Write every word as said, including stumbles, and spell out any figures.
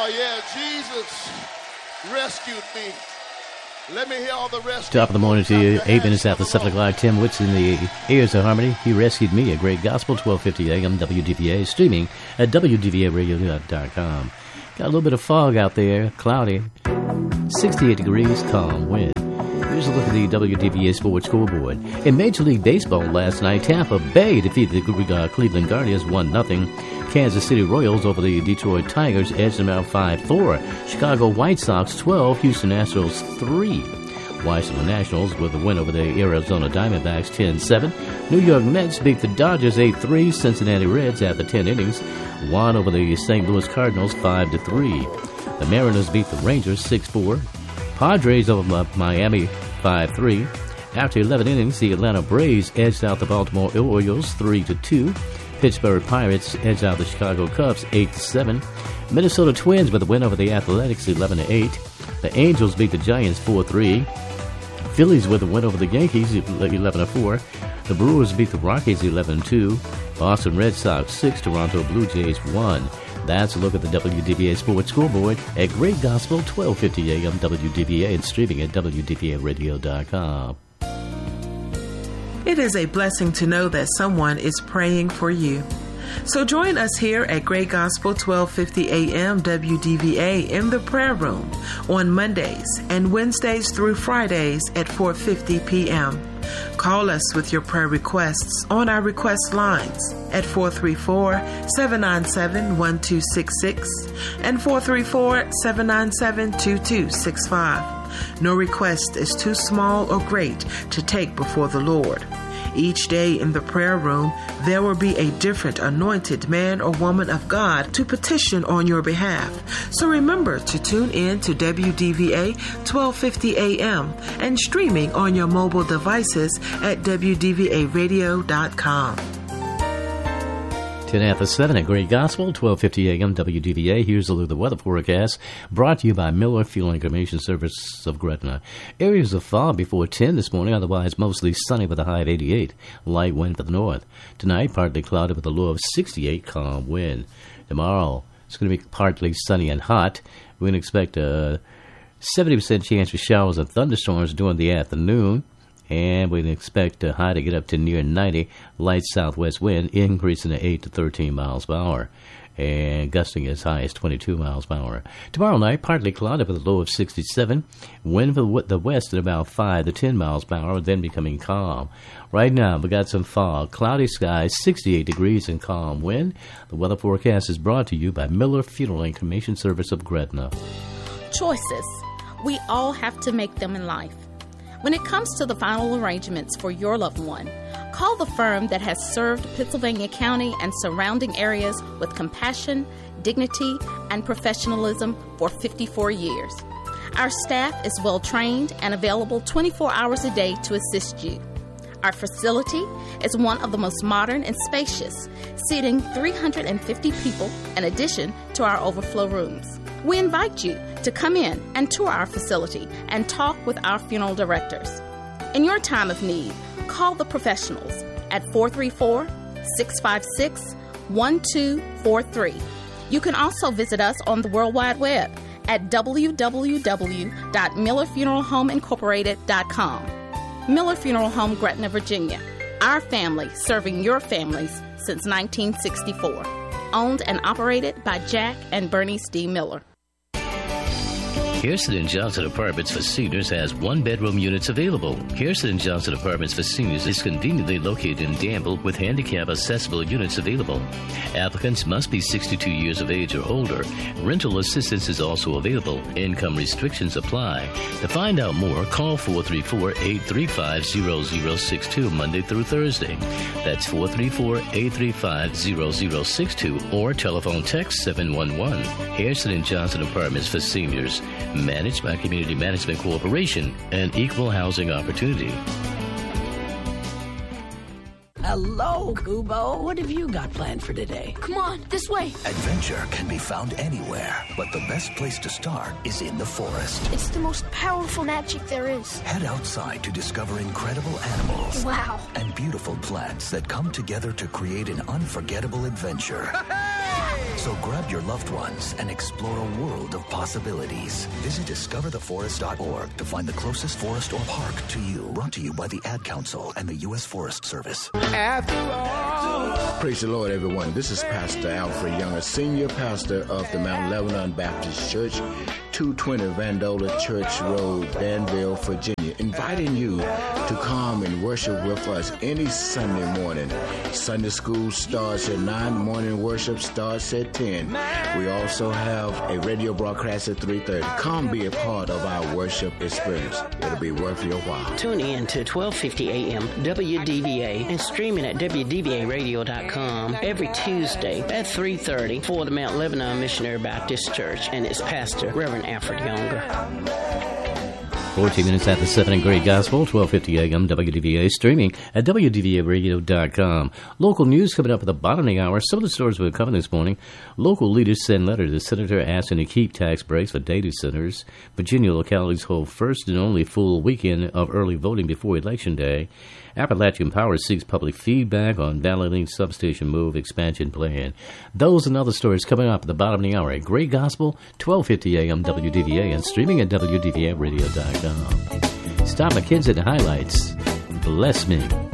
yeah, Jesus rescued me. Let me hear all the rest. Top of the morning to you. Eight minutes after seven o'clock. Tim Witts in the ears of harmony. He rescued me. A great gospel. twelve fifty A M W D V A. Streaming at W D V A radio dot com. Got a little bit of fog out there. Cloudy. sixty-eight degrees. Calm wind. Here's a look at the W D V A Sports Scoreboard. In Major League Baseball last night, Tampa Bay defeated the uh, Cleveland Guardians one nothing. Kansas City Royals over the Detroit Tigers edged them out five four. Chicago White Sox twelve, Houston Astros three. Washington Nationals with a win over the Arizona Diamondbacks ten seven. New York Mets beat the Dodgers eight three. Cincinnati Reds after ten innings won over the Saint Louis Cardinals five to three. The Mariners beat the Rangers six four. Padres over Miami five three. After eleven innings, the Atlanta Braves edged out the Baltimore Orioles three to two. Pittsburgh Pirates edged out the Chicago Cubs eight to seven. Minnesota Twins with a win over the Athletics eleven to eight. The Angels beat the Giants four three. Phillies with a win over the Yankees eleven to four. The Brewers beat the Rockies eleven two. Boston Red Sox six, Toronto Blue Jays one. That's a look at the W D V A Sports Scoreboard at Great Gospel twelve fifty A M W D V A and streaming at W D V A radio dot com. It is a blessing to know that someone is praying for you. So join us here at Great Gospel twelve fifty A M W D V A in the prayer room on Mondays and Wednesdays through Fridays at four fifty p.m. Call us with your prayer requests on our request lines at four three four, seven nine seven, one two six six and four three four, seven nine seven, two two six five. No request is too small or great to take before the Lord. Each day in the prayer room, there will be a different anointed man or woman of God to petition on your behalf. So remember to tune in to W D V A twelve fifty A M and streaming on your mobile devices at W D V A radio dot com. ten after seven at Great Gospel, twelve fifty A M W D V A. Here's a look at the weather forecast brought to you by Miller Fuel and Cremation Service of Gretna. Areas of fog before ten this morning, otherwise mostly sunny with a high of eighty-eight. Light wind for the north. Tonight, partly cloudy with a low of sixty-eight, calm wind. Tomorrow, it's going to be partly sunny and hot. We're going to expect a seventy percent chance for showers and thunderstorms during the afternoon. And we expect a high to get up to near ninety. Light southwest wind increasing to eight to thirteen miles per hour. And gusting as high as twenty-two miles per hour. Tomorrow night, partly cloudy with a low of sixty-seven. Wind for the west at about five to ten miles per hour, then becoming calm. Right now, we got some fog. Cloudy skies, sixty-eight degrees and calm wind. The weather forecast is brought to you by Miller Funeral and Cremation Service of Gretna. Choices. We all have to make them in life. When it comes to the final arrangements for your loved one, call the firm that has served Pittsylvania County and surrounding areas with compassion, dignity, and professionalism for fifty-four years. Our staff is well trained and available twenty-four hours a day to assist you. Our facility is one of the most modern and spacious, seating three hundred fifty people in addition to our overflow rooms. We invite you to come in and tour our facility and talk with our funeral directors. In your time of need, call the professionals at four three four, six five six, one two four three. You can also visit us on the World Wide Web at w w w dot miller funeral home incorporated dot com. Miller Funeral Home, Gretna, Virginia. Our family serving your families since nineteen sixty-four. Owned and operated by Jack and Bernice D. Miller. Kirsten and Johnson Apartments for Seniors has one-bedroom units available. Kirsten and Johnson Apartments for Seniors is conveniently located in Danville with handicap-accessible units available. Applicants must be sixty-two years of age or older. Rental assistance is also available. Income restrictions apply. To find out more, call four three four, eight three five, zero zero six two Monday through Thursday. That's four three four, eight three five, zero zero six two or telephone text seven one one. Kirsten and Johnson Apartments for Seniors. Managed by Community Management Corporation and Equal Housing Opportunity. Hello, Kubo. What have you got planned for today? Come on, this way. Adventure can be found anywhere, but the best place to start is in the forest. It's the most powerful magic there is. Head outside to discover incredible animals. Wow. And beautiful plants that come together to create an unforgettable adventure. So grab your loved ones and explore a world of possibilities. Visit discover the forest dot org to find the closest forest or park to you. Brought to you by the Ad Council and the U S Forest Service. Praise the Lord, everyone. This is Pastor Alfred Young, a senior pastor of the Mount Lebanon Baptist Church, two twenty Vandola Church Road, Danville, Virginia, inviting you to come and worship with us any Sunday morning. Sunday school starts at nine, morning worship starts at ten. We also have a radio broadcast at three thirty. Come be a part of our worship experience. It'll be worth your while. Tune in to twelve fifty a.m. W D V A and streaming at W D V A radio dot com every Tuesday at three thirty for the Mount Lebanon Missionary Baptist Church and its pastor, Reverend Alfred Younger. fourteen minutes after seven in Great Gospel, twelve fifty a.m. W D V A, streaming at W D V A radio dot com. Local news coming up at the bottom of the hour. Some of the stories we're covering this morning. Local leaders send letter to the senator asking to keep tax breaks for data centers. Virginia localities hold first and only full weekend of early voting before Election Day. Appalachian Power seeks public feedback on validating substation move expansion plan. Those and other stories coming up at the bottom of the hour at Great Gospel, twelve fifty a.m. W D V A, and streaming at W D V A radio dot com. Stop McKenzie and highlights. Bless me.